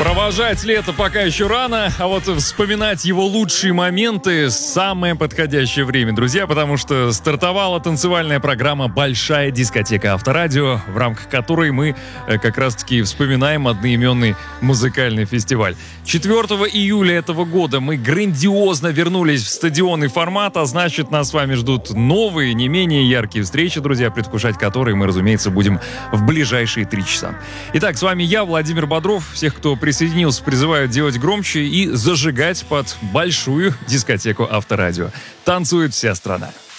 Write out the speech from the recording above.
Провожать лето пока еще рано, а вот вспоминать его лучшие моменты — самое подходящее время, друзья, потому что стартовала танцевальная программа «Большая дискотека Авторадио», в рамках которой мы как раз-таки вспоминаем одноименный музыкальный фестиваль. 4 июля этого года мы грандиозно вернулись в стадионный формат, а значит, нас с вами ждут новые, не менее яркие встречи, друзья, предвкушать которые мы, разумеется, будем в ближайшие 3 часа. Итак, с вами я, Владимир Бодров. Всех, кто присоединился, призываю делать громче и зажигать под большую дискотеку Авторадио. Танцует вся страна.